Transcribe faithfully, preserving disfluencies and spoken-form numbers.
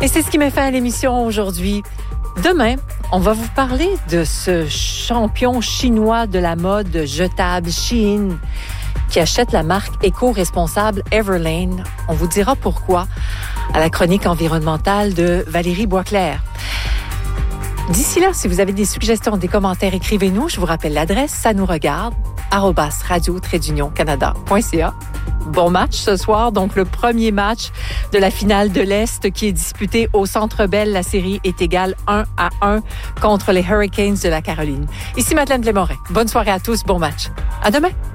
Et c'est ce qui met fin à l'émission aujourd'hui. Demain, on va vous parler de ce champion chinois de la mode jetable Shein qui achète la marque éco-responsable Everlane. On vous dira pourquoi à la chronique environnementale de Valérie Boisclair. D'ici là, si vous avez des suggestions, des commentaires, écrivez-nous. Je vous rappelle l'adresse, ça nous regarde, arobase radio trait d'union canada point c a. Bon match ce soir, donc le premier match de la finale de l'Est qui est disputé au Centre Bell. La série est égale un à un contre les Hurricanes de la Caroline. Ici Madeleine Blémorin. Bonne soirée à tous, bon match. À demain.